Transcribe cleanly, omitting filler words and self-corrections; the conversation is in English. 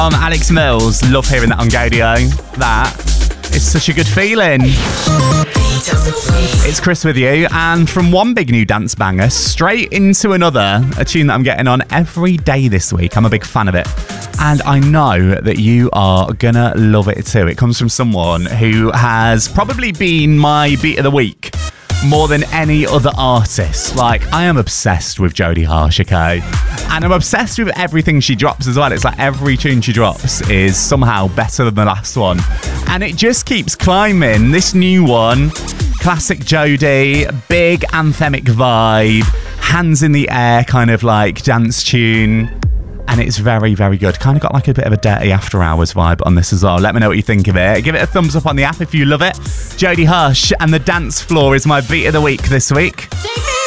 Alex Mills, love hearing that on Gaudio. That is such a good feeling. It's Chris with you, and from one big new dance banger straight into another, a tune that I'm getting on every day this week. I'm a big fan of it, and I know that you are gonna love it too. It comes from someone who has probably been my beat of the week more than any other artist. Like, I am obsessed with Jodie Harsh, okay? And I'm obsessed with everything she drops as well. It's like every tune she drops is somehow better than the last one. And it just keeps climbing. This new one, classic Jodie, big anthemic vibe, hands in the air kind of like dance tune. And it's very, very good. Kind of got like a bit of a Dirty After Hours vibe on this as well. Let me know what you think of it. Give it a thumbs up on the app if you love it. Jodie Harsh and The Dance Floor is my beat of the week this week.